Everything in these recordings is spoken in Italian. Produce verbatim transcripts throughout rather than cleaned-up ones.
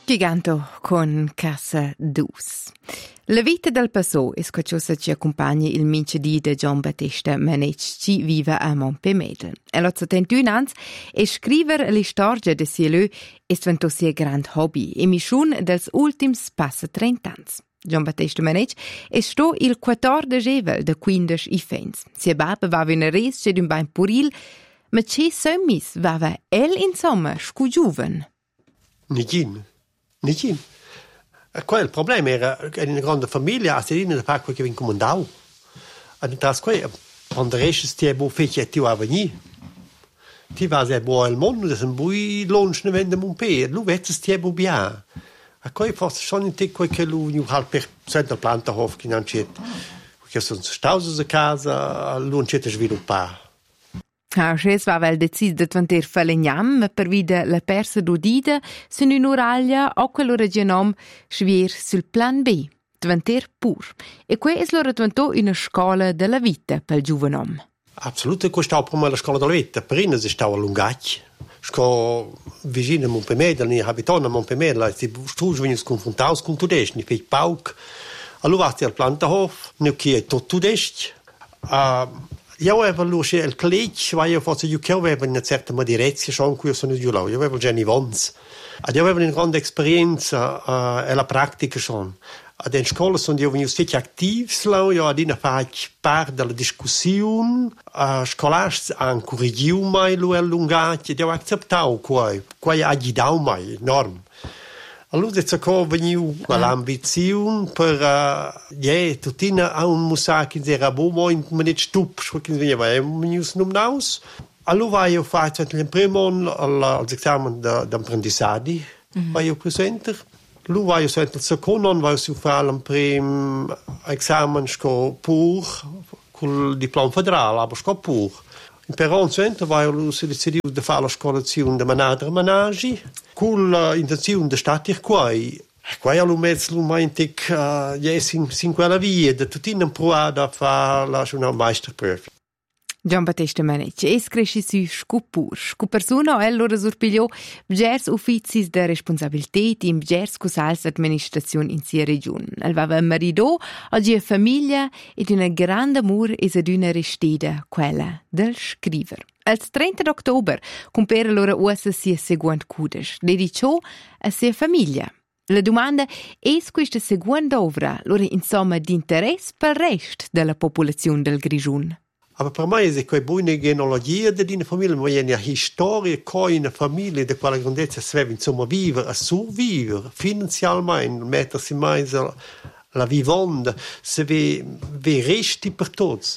Giganto con Casa Dus. La vita del Passò è qualcosa che accompagna il mincedì di Gian Battista Manetg, che vive a Montpemedel. E ha settantuno anni e scrivere le storie di Cielo è diventato suo grande hobby e mission dels ultims passa trenta anni. Gian Battista Manetg è stato il quattordici de quindici i fens. Sia babba va in res d'un bain puril, ma che sommis va el insomma scu giuven. Nigin. Nigin. Qua il problema era che in una grande famiglia a sedina da fare quello che viene comandato. E in tas qua, quando riesci ti è buon fece e ti va a venire. Ti va a essere buon al mondo, se non vuoi lunch ne vende un pe, lui vede ti è buon bene. E qua forse sono in te quel che lui ha per cento planta hof che non c'è. Perché sono stausi a casa, lui non c'è da sviluppare. Ausches va vel decis de tvanter falegnam, ma per vida la persa d'udida, sun in uraglia o quello regionom svier sul plan B, tvanter pur. E que es loro tvantò una scola della vita pel giuvenom. Absolut, questa è prima la scuola della vita. Prima si stava a Lungacci. Sco vicino a Montpemedel, ni abitano a Montpemedel, si studios venivano confrontati con tudeschi, ni fei pauc. Allora vasti al Plantahof, ni che è tutto tudeschi. Uh, Io avevo luce il collegio, ma io forse io che avevo una certa madirezza, schon qui sono giù là. Io avevo già Vons. Io avevo una grande esperienza uh, e la pratica schon. Ad in scuola sono io venuto molto attivo, io ad in fatto parte della discussione, uh, scolastici hanno corrigiato mai lui allungato, io ho accettato qua, qua ha aiutato mai, enorme. Allora è venuto l'ambizione per uh, yeah, tutti hanno un musa che era buono, ma non stup, perché veniva venuto nominaus. Allora io ho fatto il primo anno all'esame d'apprendissaggio, mm-hmm. Io presente. Allora io sento il secondo anno, io ho fatto il primo esame pur con il diploma federale, ma pur. In Peron Center vai io si decidiu di fare la scolazione di manadre managi con l'intenzione di stare qua. Qua io ho messo l'umamente che uh, yes, in, in quella via, di tutti in provare a fare la una meisterprüfung. Gian Battista Manetg es cresci su scupur. Scu persona el loro surpigliò bgers ufficis de responsabilitet in bgers cusals administrazione in sia region. El vava marido, oggi è famiglia ed una grande amor es ad una restida, quella del scriver. Il trenta d'ottobre compare loro ussa sia seguente cudes, dedicò a sia famiglia. La domanda è questa seconda ovra, loro insomma di interesse per il resto della popolazione del Grigiun. Aber per me è quella buona genealogia di una famiglia, ma è una storia che una famiglia di quella grandezza si deve insomma vivere, a survivere finanzialmente, mettersi mai la, la vivanda, se vi resti per tutti.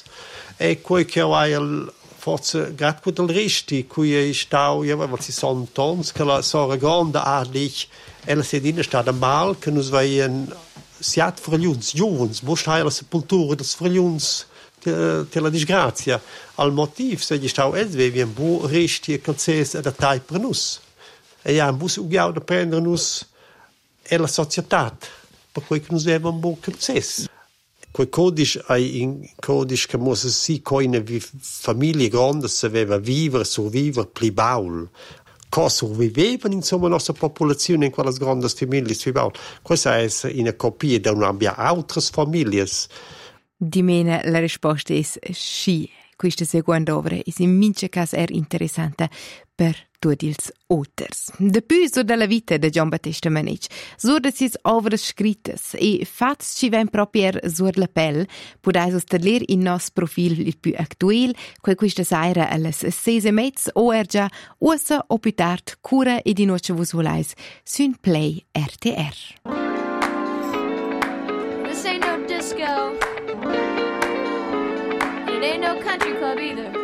E quello che è forse grazie del resti, qui è stato, io avevo sessanta anni, che la sua grande adlich, ella si è stata mal, che noi abbiamo siat frigliuns, giovans, wo sta la sepoltura des frigliuns, per la disgrazia. Al motivo se gli stavo es vevi un buon resti e calzes da tai per nus. E ja un bus ugiau da prendere nus e la società, per cui che nus aveva un buon calzes. Quel codice è in codice che musse si coine vi famiglie grande se aveva vivere, survivere, pli baul. Cosa survivevano insomma la nostra popolazione in quelle grandi famiglie pli baul. Questa è una copia da non abbia altre famiglie. Di mena la risposta è sì. Questa seconda opera è in mince caso è interessante per tutti gli autors. De più so della vita di Gian Battista Manetg, so da sis opere scritte e fats ci ven proprio sur la pelle, podai sostener in nos profil il più attuale, quel questa sera alle sei e mezza o er già usa o più tard cura e di noce vos volais sun Play R T R. This ain't no disco. It ain't no country club either.